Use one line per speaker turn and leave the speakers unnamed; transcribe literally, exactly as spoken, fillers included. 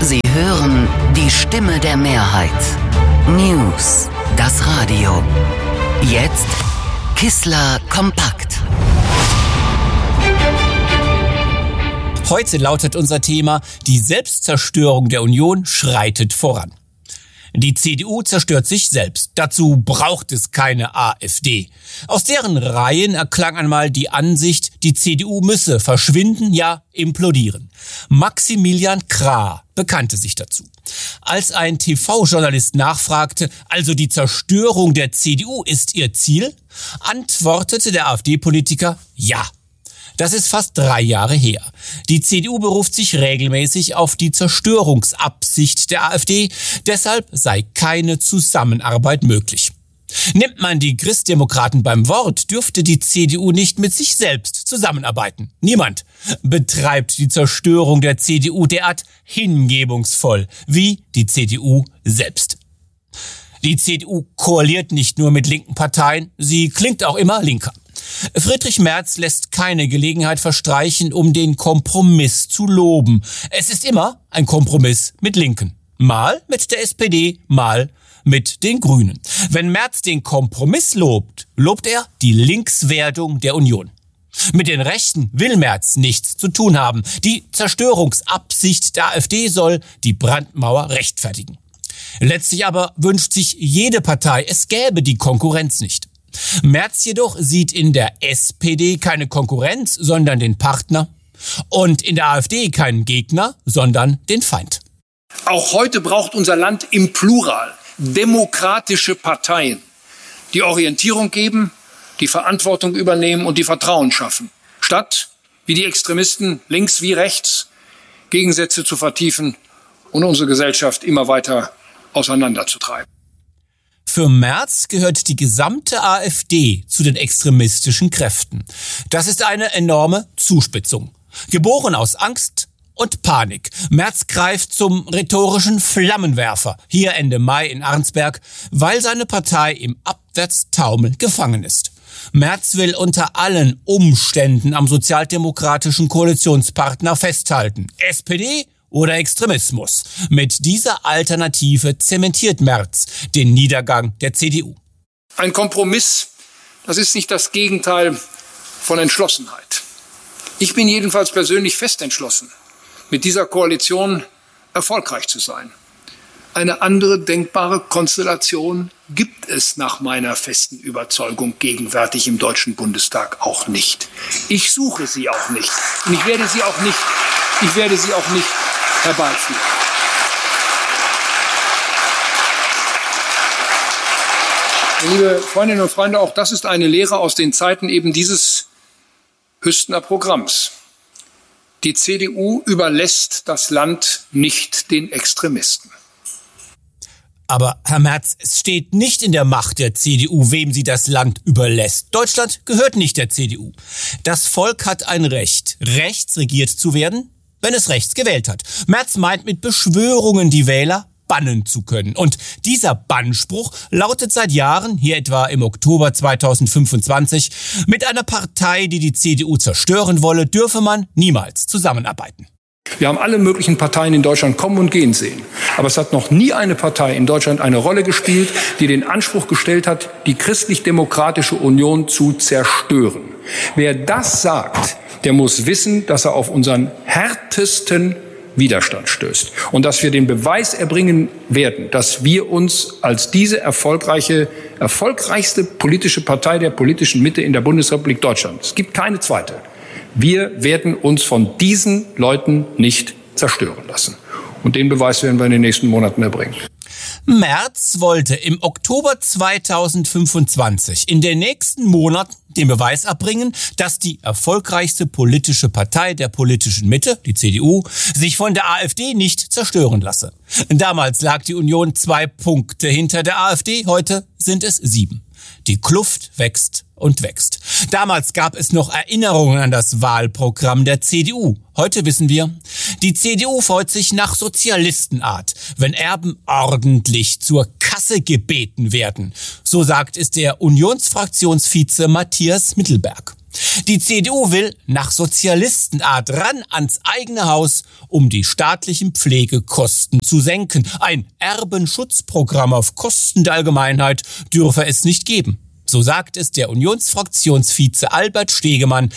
Sie hören die Stimme der Mehrheit. News, das Radio. Jetzt Kissler kompakt.
Heute lautet unser Thema: Die Selbstzerstörung der Union schreitet voran. Die C D U zerstört sich selbst. Dazu braucht es keine AfD. Aus deren Reihen erklang einmal die Ansicht, die C D U müsse verschwinden, ja implodieren. Maximilian Krah bekannte sich dazu. Als ein T V-Journalist nachfragte, also die Zerstörung der C D U ist ihr Ziel, antwortete der AfD-Politiker ja. Das ist fast drei Jahre her. Die C D U beruft sich regelmäßig auf die Zerstörungsabsicht der AfD. Deshalb sei keine Zusammenarbeit möglich. Nimmt man die Christdemokraten beim Wort, dürfte die C D U nicht mit sich selbst zusammenarbeiten. Niemand betreibt die Zerstörung der C D U derart hingebungsvoll wie die C D U selbst. Die C D U koaliert nicht nur mit linken Parteien, sie klingt auch immer linker. Friedrich Merz lässt keine Gelegenheit verstreichen, um den Kompromiss zu loben. Es ist immer ein Kompromiss mit Linken. Mal mit der S P D, mal mit den Grünen. Wenn Merz den Kompromiss lobt, lobt er die Linkswerdung der Union. Mit den Rechten will Merz nichts zu tun haben. Die Zerstörungsabsicht der AfD soll die Brandmauer rechtfertigen. Letztlich aber wünscht sich jede Partei, es gäbe die Konkurrenz nicht. Merz jedoch sieht in der S P D keine Konkurrenz, sondern den Partner, und in der AfD keinen Gegner, sondern den Feind.
Auch heute braucht unser Land im Plural demokratische Parteien, die Orientierung geben, die Verantwortung übernehmen und die Vertrauen schaffen, statt, wie die Extremisten links wie rechts, Gegensätze zu vertiefen und unsere Gesellschaft immer weiter auseinanderzutreiben.
Für Merz gehört die gesamte AfD zu den extremistischen Kräften. Das ist eine enorme Zuspitzung. Geboren aus Angst und Panik. Merz greift zum rhetorischen Flammenwerfer, hier Ende Mai in Arnsberg, weil seine Partei im Abwärtstaumel gefangen ist. Merz will unter allen Umständen am sozialdemokratischen Koalitionspartner festhalten. S P D oder Extremismus. Mit dieser Alternative zementiert Merz den Niedergang der C D U.
Ein Kompromiss, das ist nicht das Gegenteil von Entschlossenheit. Ich bin jedenfalls persönlich fest entschlossen, mit dieser Koalition erfolgreich zu sein. Eine andere denkbare Konstellation gibt es nach meiner festen Überzeugung gegenwärtig im Deutschen Bundestag auch nicht. Ich suche sie auch nicht. Und ich werde sie auch nicht, ich werde sie auch nicht herbeiführen. Liebe Freundinnen und Freunde, auch das ist eine Lehre aus den Zeiten eben dieses Hüstener Programms. Die C D U überlässt das Land nicht den Extremisten.
Aber, Herr Merz, es steht nicht in der Macht der C D U, wem sie das Land überlässt. Deutschland gehört nicht der C D U. Das Volk hat ein Recht, rechts regiert zu werden, wenn es rechts gewählt hat. Merz meint mit Beschwörungen die Wähler bannen zu können. Und dieser Bannspruch lautet seit Jahren, hier etwa im Oktober zweitausendfünfundzwanzig, mit einer Partei, die die C D U zerstören wolle, dürfe man niemals zusammenarbeiten.
Wir haben alle möglichen Parteien in Deutschland kommen und gehen sehen. Aber es hat noch nie eine Partei in Deutschland eine Rolle gespielt, die den Anspruch gestellt hat, die christlich-demokratische Union zu zerstören. Wer das sagt, der muss wissen, dass er auf unseren härtesten Widerstand stößt. Und dass wir den Beweis erbringen werden, dass wir uns als diese erfolgreiche, erfolgreichste politische Partei der politischen Mitte in der Bundesrepublik Deutschland, es gibt keine zweite, wir werden uns von diesen Leuten nicht zerstören lassen. Und den Beweis werden wir in den nächsten Monaten erbringen.
Merz wollte im Oktober zweitausendfünfundzwanzig in den nächsten Monaten den Beweis erbringen, dass die erfolgreichste politische Partei der politischen Mitte, die C D U, sich von der AfD nicht zerstören lasse. Damals lag die Union zwei Punkte hinter der AfD, heute sind es sieben. Die Kluft wächst und wächst. Damals gab es noch Erinnerungen an das Wahlprogramm der C D U. Heute wissen wir, die C D U freut sich nach Sozialistenart, wenn Erben ordentlich zur Kasse gebeten werden. So sagt es der Unionsfraktionsvize Matthias Mittelberg. Die C D U will nach Sozialistenart ran ans eigene Haus, um die staatlichen Pflegekosten zu senken. Ein Erbenschutzprogramm auf Kosten der Allgemeinheit dürfe es nicht geben. So sagt es der Unionsfraktionsvize Albert Stegemann